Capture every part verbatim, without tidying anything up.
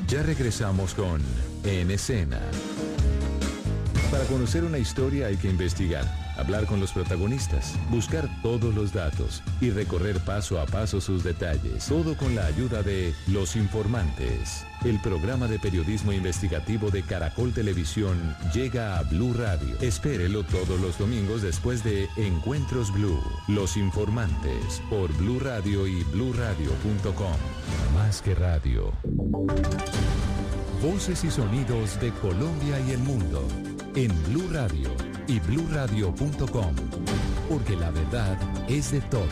Ya regresamos con En Escena. Para conocer una historia hay que investigar, hablar con los protagonistas, buscar todos los datos y recorrer paso a paso sus detalles. Todo con la ayuda de Los Informantes. El programa de periodismo investigativo de Caracol Televisión llega a Blue Radio. Espérelo todos los domingos después de Encuentros Blue. Los Informantes por Blue Radio y blue radio punto com. Más que radio. Voces y sonidos de Colombia y el mundo en Blue Radio y blue radio punto com, porque la verdad es de todos.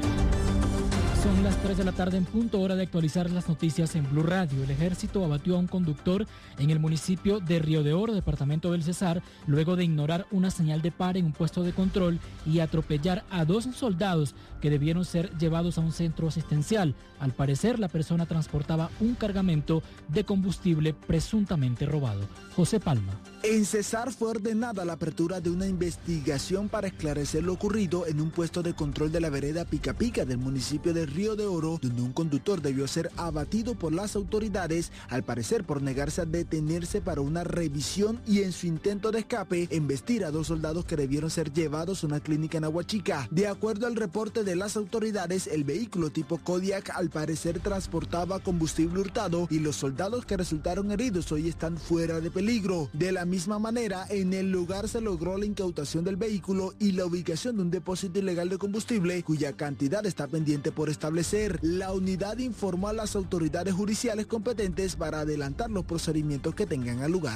Son las tres de la tarde en punto, hora de actualizar las noticias en Blue Radio. El ejército abatió a un conductor en el municipio de Río de Oro, departamento del Cesar, luego de ignorar una señal de pare en un puesto de control y atropellar a dos soldados que debieron ser llevados a un centro asistencial. Al parecer, la persona transportaba un cargamento de combustible presuntamente robado. José Palma. En Cesar fue ordenada la apertura de una investigación para esclarecer lo ocurrido en un puesto de control de la vereda Pica Pica del municipio de Río de Oro, donde un conductor debió ser abatido por las autoridades, al parecer por negarse a detenerse para una revisión y en su intento de escape, embestir a dos soldados que debieron ser llevados a una clínica en Aguachica. De acuerdo al reporte de las autoridades, el vehículo tipo Kodiak al parecer transportaba combustible hurtado y los soldados que resultaron heridos hoy están fuera de peligro. De la misma manera, en el lugar se logró la incautación del vehículo y la ubicación de un depósito ilegal de combustible cuya cantidad está pendiente por establecer. La unidad informó a las autoridades judiciales competentes para adelantar los procedimientos que tengan al lugar.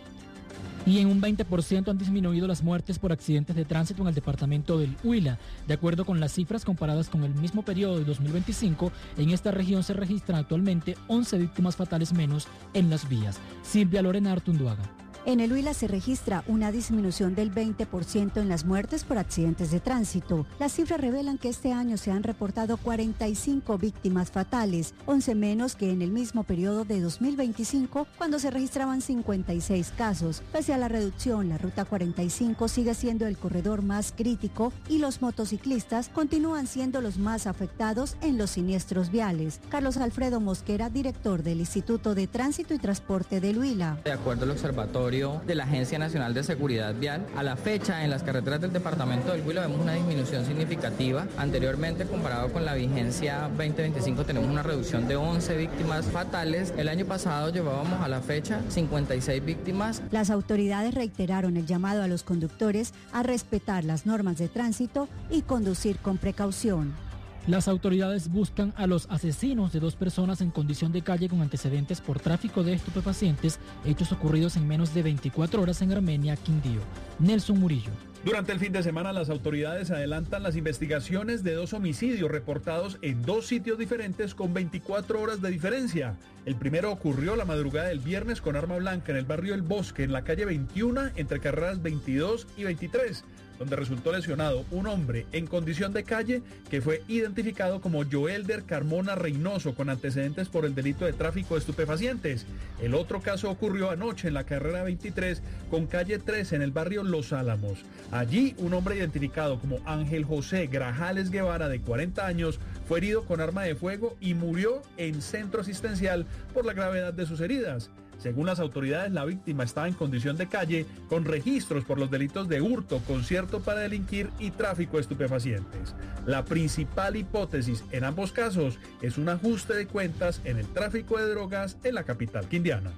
Y en un veinte por ciento han disminuido las muertes por accidentes de tránsito en el departamento del Huila. De acuerdo con las cifras comparadas con el mismo periodo de dos mil veinticinco, en esta región se registran actualmente once víctimas fatales menos en las vías. Silvia Lorena Artunduaga. En el Huila se registra una disminución del veinte por ciento en las muertes por accidentes de tránsito. Las cifras revelan que este año se han reportado cuarenta y cinco víctimas fatales, once menos que en el mismo periodo de dos mil veinticinco, cuando se registraban cincuenta y seis casos. Pese a la reducción, la Ruta cuarenta y cinco sigue siendo el corredor más crítico y los motociclistas continúan siendo los más afectados en los siniestros viales. Carlos Alfredo Mosquera, director del Instituto de Tránsito y Transporte del Huila. De acuerdo al observatorio de la Agencia Nacional de Seguridad Vial, a la fecha en las carreteras del departamento del Huila vemos una disminución significativa. Anteriormente, comparado con la vigencia veinte veinticinco, tenemos una reducción de once víctimas fatales. El año pasado llevábamos a la fecha cincuenta y seis víctimas. Las autoridades reiteraron el llamado a los conductores a respetar las normas de tránsito y conducir con precaución. Las autoridades buscan a los asesinos de dos personas en condición de calle con antecedentes por tráfico de estupefacientes, hechos ocurridos en menos de veinticuatro horas en Armenia, Quindío. Nelson Murillo. Durante el fin de semana, las autoridades adelantan las investigaciones de dos homicidios reportados en dos sitios diferentes con veinticuatro horas de diferencia. El primero ocurrió la madrugada del viernes con arma blanca en el barrio El Bosque, en la calle veintiuno, entre carreras veintidós y veintitrés, donde resultó lesionado un hombre en condición de calle que fue identificado como Joelder Carmona Reynoso, con antecedentes por el delito de tráfico de estupefacientes. El otro caso ocurrió anoche en la carrera veintitrés con calle trece en el barrio Los Álamos. Allí, un hombre identificado como Ángel José Grajales Guevara, de cuarenta años, fue herido con arma de fuego y murió en centro asistencial por la gravedad de sus heridas. Según las autoridades, la víctima estaba en condición de calle con registros por los delitos de hurto, concierto para delinquir y tráfico de estupefacientes. La principal hipótesis en ambos casos es un ajuste de cuentas en el tráfico de drogas en la capital quindiana.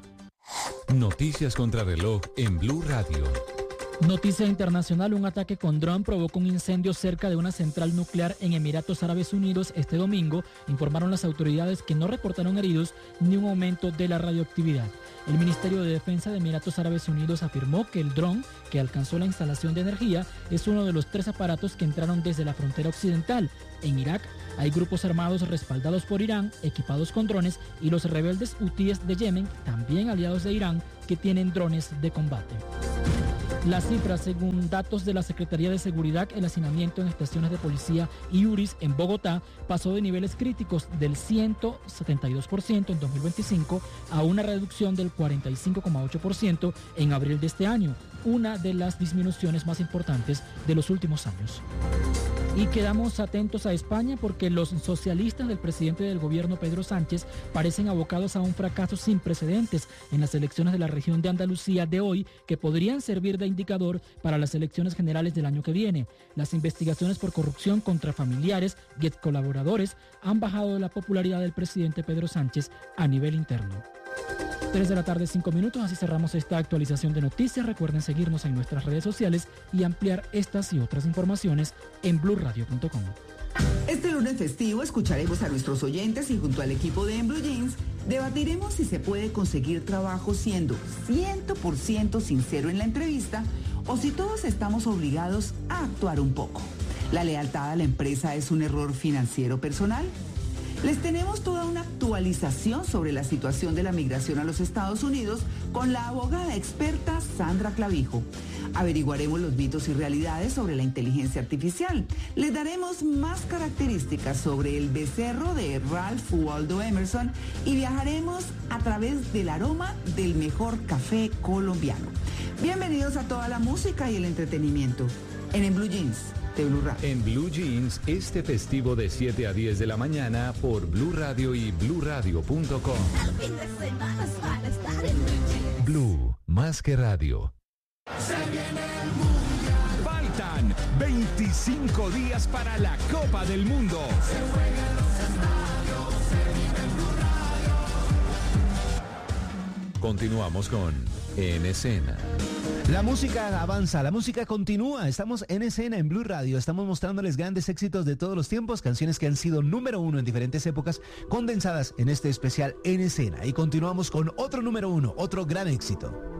Noticias contra reloj en Blue Radio. Noticia internacional: un ataque con dron provocó un incendio cerca de una central nuclear en Emiratos Árabes Unidos este domingo. Informaron las autoridades que no reportaron heridos ni un aumento de la radioactividad. El Ministerio de Defensa de Emiratos Árabes Unidos afirmó que el dron que alcanzó la instalación de energía es uno de los tres aparatos que entraron desde la frontera occidental. En Irak hay grupos armados respaldados por Irán, equipados con drones, y los rebeldes hutíes de Yemen, también aliados de Irán, que tienen drones de combate. Las cifras: según datos de la Secretaría de Seguridad, el hacinamiento en estaciones de policía y U R I S en Bogotá pasó de niveles críticos del ciento setenta y dos por ciento en dos mil veinticinco a una reducción del cuarenta y cinco coma ocho por ciento en abril de este año, una de las disminuciones más importantes de los últimos años. Y quedamos atentos a España porque los socialistas del presidente del gobierno Pedro Sánchez parecen abocados a un fracaso sin precedentes en las elecciones de la región de Andalucía de hoy, que podrían servir de indicador para las elecciones generales del año que viene. Las investigaciones por corrupción contra familiares y ex colaboradores han bajado la popularidad del presidente Pedro Sánchez a nivel interno. tres de la tarde, cinco minutos, así cerramos esta actualización de noticias. Recuerden seguirnos en nuestras redes sociales y ampliar estas y otras informaciones en blue radio punto com. Este lunes festivo escucharemos a nuestros oyentes y junto al equipo de En Blue Jeans debatiremos si se puede conseguir trabajo siendo cien por ciento sincero en la entrevista o si todos estamos obligados a actuar un poco. ¿La lealtad a la empresa es un error financiero personal? Les tenemos toda una actualización sobre la situación de la migración a los Estados Unidos con la abogada experta Sandra Clavijo. Averiguaremos los mitos y realidades sobre la inteligencia artificial. Les daremos más características sobre el becerro de Ralph Waldo Emerson y viajaremos a través del aroma del mejor café colombiano. Bienvenidos a toda la música y el entretenimiento en En Blue Jeans de Blue Radio. En Blue Jeans, este festivo de siete a diez de la mañana por Blue Radio y blue radio punto com. Blue, más que radio. Faltan veinticinco días para la Copa del Mundo. Continuamos con En Escena. La música avanza, la música continúa. Estamos en escena en Blue Radio. Estamos mostrándoles grandes éxitos de todos los tiempos, canciones que han sido número uno en diferentes épocas, condensadas en este especial En Escena. Y continuamos con otro número uno, otro gran éxito.